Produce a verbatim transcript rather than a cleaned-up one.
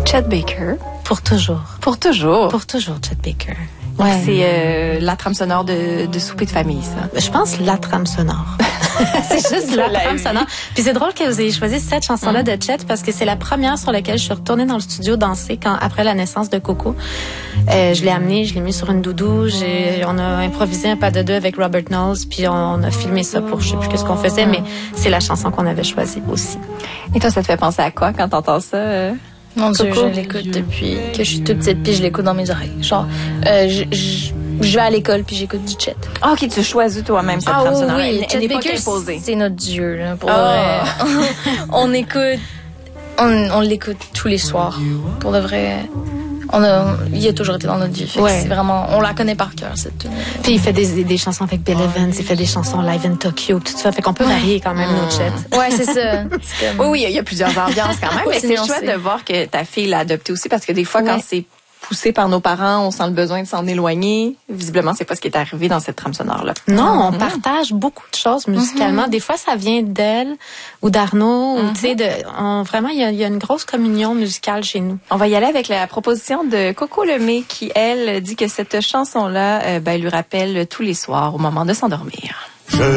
Chet Baker. Pour toujours. Pour toujours. Pour toujours, Chet Baker. Ouais. C'est euh, la trame sonore de, de souper de famille, ça. Je pense la trame sonore. C'est juste la trame sonore. Puis c'est drôle que vous ayez choisi cette chanson-là mm. de Chet parce que c'est la première sur laquelle je suis retournée dans le studio danser quand après la naissance de Coco. Euh, je l'ai amené, je l'ai mis sur une doudou. J'ai, on a improvisé un pas de deux avec Robert Knowles, puis on, on a filmé ça pour je sais plus qu'est-ce qu'on faisait, mais c'est la chanson qu'on avait choisie aussi. Et toi, ça te fait penser à quoi quand t'entends ça? Euh... Mon Dieu, Coco. Je l'écoute depuis que je suis toute petite, puis je l'écoute dans mes oreilles. Genre, euh, je, je, je vais à l'école, puis j'écoute du Chet. Ah, ok, tu choisis toi-même cette ah, trame sonore. Oui, elle, Chet elle n'est Baker, pas imposée. C'est notre dieu, là, pour oh. vrai. On écoute, on, on l'écoute tous les soirs. Pour de vrai. On a, il a toujours été dans notre vie. Fait ouais. C'est vraiment, on la connaît par cœur, cette tune. Puis il fait des, des, des chansons avec Bill Evans, il fait des chansons live in Tokyo, tout ça. Fait qu'on peut ouais. varier quand même mmh. nos Chet. Ouais, c'est ça. C'est comme... Oui, oui, il y a plusieurs ambiances quand même. Mais c'est chouette de voir que ta fille l'a adopté aussi parce que des fois, ouais. quand c'est poussé par nos parents, on sent le besoin de s'en éloigner. Visiblement, c'est pas ce qui est arrivé dans cette trame sonore-là. Non, on mmh. partage beaucoup de choses musicalement. Mmh. Des fois, ça vient d'elle ou d'Arnaud. Mmh. Ou, tu sais, de, on, vraiment, il y, y a une grosse communion musicale chez nous. On va y aller avec la proposition de Coco Lemay qui, elle, dit que cette chanson-là, euh, ben, lui rappelle tous les soirs au moment de s'endormir. Je